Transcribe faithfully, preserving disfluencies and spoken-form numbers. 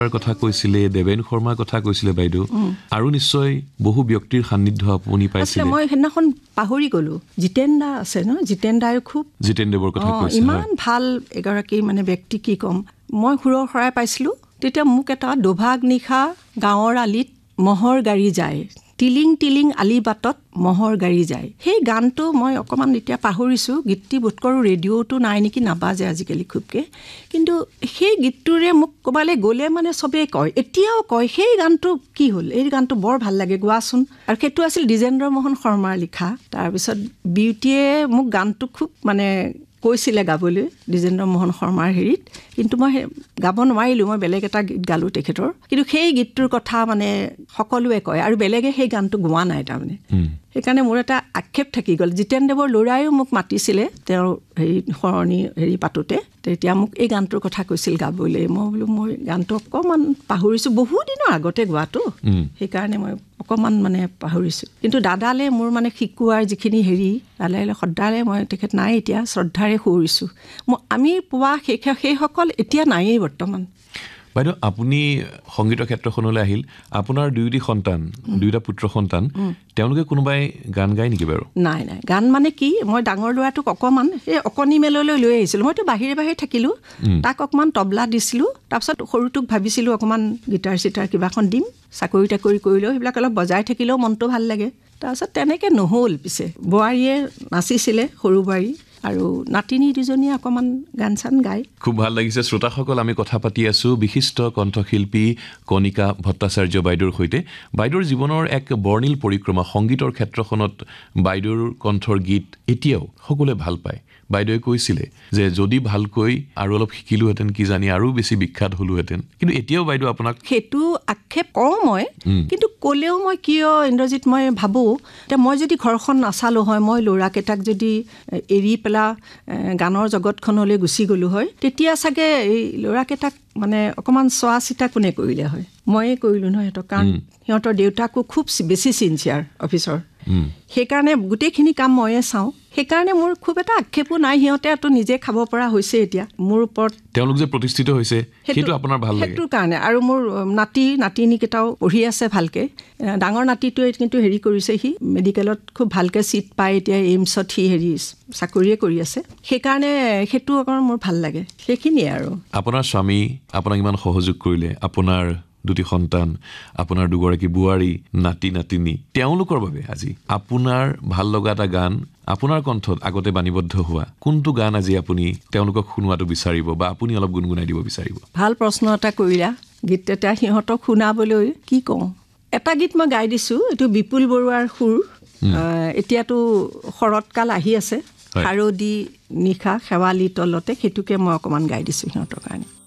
কথা কৈছিলে দেবেন শৰ্মাৰ কথা কৈছিলে বাইদেউ আৰু নিশ্চয় বহু ব্যক্তিৰ সান্নিধ্য আপুনি পাইছিলে মই হেনাখন পাহৰি গলো জিতেন দা আছে ন জিতেন দাই খুব জিতেন দেৱৰ কথা কৈছে ইমান ভাল এগৰাকী মানে ব্যক্তি কি কম মই সুৰৰ শৰাই পাইছিলো তেতিয়া মোক এটা দোভাগ নিশা গাঁৱৰ আলিত মহৰ গাড়ী যায় টিলিং টিলিং আলি বাটত মহৰ গাড়ী যায় সেই গানটো মই অকমান এতিয়া পাহৰিছো গীতটি বোধ কৰো ৰেডিঅ'টো নাই নেকি নাবাজে আজিকালি খুবকে কিন্তু সেই গীতটোৰে মোক কবালে গলে মানে সবে কয় এতিয়াও কয় সেই গানটো কি হল এই গানটো বৰ ভাল লাগে গোৱাচোন আৰু সেইটো আছিল দ্বিজেন্দ্ৰ মোহন শৰ্মাৰ লিখা তাৰ পিছত বিউটিয়ে মোক গানটো খুব মানে কৈছিলে গাবলৈ দ্বিজেন্দ্ৰ মোহন শৰ্মাৰ হেৰিত কিন্তু মই গাব নোৱাৰিলো মই বেলেগ এটা গীত গালো তেখেতৰ কিন্তু সেই গীতটোৰ কথা মানে সকলোৱে কয় আৰু বেলেগে সেই গানটো গোৱা নাই তাৰমানে সেইকাৰণে মোৰ এটা আক্ষেপ থাকি গ'ল জিতেন দেৱৰ ল'ৰাইও মোক মাতিছিলে তেওঁৰ হেৰি শৰণি হেৰি পাতোতে তেতিয়া মোক এই গানটোৰ কথা কৈছিল গাবলৈ মই বোলো মই গানটো অকমান পাহৰিছো বহু দিনৰ আগতে গোৱাটো সেইকাৰণে মই অকমান মানে পাহৰিছো কিন্তু দাদালে মোৰ মানে শিকোৱাৰ যিখিনি হেৰি দাদালে সদালে মই তেখেত নাই এতিয়া শ্ৰদ্ধাৰে শুৰিছো আমি পোৱা সেই সেইসকল এতিয়া নাইয়ে বৰ্তমান বাইদেউ আপুনি সংগীতৰ ক্ষেত্ৰখনলৈ আহিল আপোনাৰ দুইটি সন্তান দুইটা পুত্ৰ সন্তান তেওঁলোকে কোনোবাই গান গায় নেকি বাৰু নাই নাই গান মানে কি মই ডাঙৰ ল'ৰাটোক অকমান এই অকনি মেললৈ লৈ আহিছিলো মইতো বাহিৰে বাহিৰে থাকিলো তাক অকমান তবলা দিছিলো তাৰপিছত সৰুটোক ভাবিছিলো অকমান গিটাৰ চিটাৰ কিবাখন দিম চাকৰি টাকৰি কৰিলেও সেইবিলাক অলপ বজাই থাকিলেও মনটো ভাল লাগে তাৰপিছত তেনেকে নহল পিছে বোৱাৰীয়ে নাচিছিলে সৰু বোৱাৰী আৰু নাতিনী দুজনীয়ে অকমান গান চান গায় খুব ভাল লাগিছে শ্ৰোতাসকল আমি কথা পাতি আছো বিশিষ্ট কণ্ঠশিল্পী কণিকা ভট্টাচাৰ্য বাইদেউৰ সৈতে বাইদেউৰ জীৱনৰ এক বৰ্ণিল পৰিক্ৰমা সংগীতৰ ক্ষেত্ৰখনত বাইদেউৰ কণ্ঠৰ গীত এতিয়াও সকলোৱে ভাল পায় বাইদেউৱে কৈছিলে যে যদি ভালকৈ আৰু অলপ শিকিলোহেঁতেন কি জানি আৰু বেছি বিখ্যাত হলোহেঁতেন কিন্তু এতিয়াও বাইদেউ আপোনাক সেইটো আক্ষেপ কওঁ মই কিন্তু কলেও মই কিয় ইন্দ্ৰজিৎ মই ভাবো যে মই যদি ঘৰখন নাচালো হয় মই ল'ৰাকেইটাক যদি এৰি পেলা গানৰ জগতখনলৈ গুচি গলো হয় তেতিয়া চাগে এই ল'ৰাকেইটাক মানে অকমান চোৱা চিতা কোনে কৰিলে হয় ময়ে কৰিলো নহয় সিহঁতক কাৰণ সিহঁতৰ দেউতাকো খুব বেছি চিনচিয়াৰ অফিচৰ সেইকাৰণে গোটেইখিনি কাম ময়ে চাওঁ সেইকাৰণে মোৰ খুব এটা আক্ষেপো নাই সিহঁতেতো নিজে খাব পৰা হৈছে এতিয়া মোৰ ওপৰত তেওঁলোক যে প্ৰতিষ্ঠিত হৈছে সেইটো আপোনাৰ ভাল লাগে সেইটো কাৰণে আৰু মোৰ নাতি নাতিনীকেইটাও পঢ়ি আছে ভালকে ডাঙৰ নাতিটোৱে কিন্তু হেৰি কৰিছে সি মেডিকেলত খুব ভালকে চিট পাই এতিয়া এইমছত সি হেৰি চাকৰিয়ে কৰি আছে সেইকাৰণে সেইটো অকণমান মোৰ ভাল লাগে সেইখিনিয়ে আৰু আপোনাৰ স্বামী আপোনাক ইমান সহযোগ কৰিলে আপোনাৰ দুটি সন্তান আপোনাৰ দুগৰাকী বুৱাৰী নাতি নাতিনী তেওঁলোকৰ বাবে আজি আপোনাৰ ভাল লগা এটা গান আপোনাৰ কণ্ঠত আগতে বাণীবদ্ধ হোৱা কোনটো গান আজি আপুনি তেওঁলোকক শুনোৱাটো বিচাৰিব বা আপুনি অলপ গুণগুণাই দিব বিচাৰিব ভাল প্ৰশ্ন এটা কৰিলা গীত এটা সিহঁতক শুনাবলৈ কি কওঁ এটা গীত মই গাই দিছো এইটো বিপুল বৰুৱাৰ সুৰ এতিয়াতো শৰৎকাল আহি আছে শাৰদী নিশা শেৱালি তলতে সেইটোকে মই অকমান গাই দিছো সিহঁতৰ কাৰণে